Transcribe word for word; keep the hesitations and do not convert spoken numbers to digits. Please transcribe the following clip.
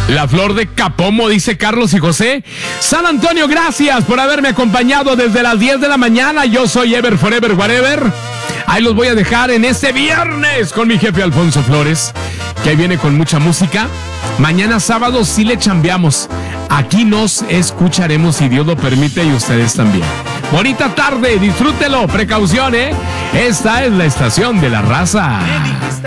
La flor de Capomo, dice Carlos y José. San Antonio, gracias por haberme acompañado desde las diez de la mañana. Yo soy Ever Forever Whatever. Ahí los voy a dejar en este viernes con mi jefe Alfonso Flores, que ahí viene con mucha música. Mañana sábado sí le chambeamos. Aquí nos escucharemos si Dios lo permite y ustedes también. Bonita tarde, disfrútelo, precaución, ¿eh? Esta es la estación de la raza.